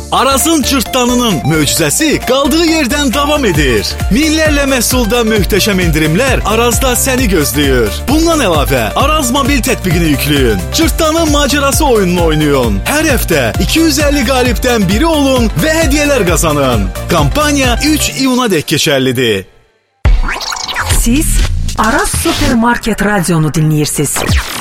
Arazın cırtdanının möcüzəsi qaldığı yerdən davam edir. Minlərlə məhsulda möhtəşəm endirimlər Arazda səni gözləyir. Bundan əlavə Araz mobil tətbiqini yükləyin. Cırtdanın macerası oyununu oynayın. Hər həftə 250 qalibdən biri olun və hədiyyələr qazanın. Kampaniya 3 iyuna dək keçərlidir. Siz Araz Supermarket Radyonu dinləyirsiniz.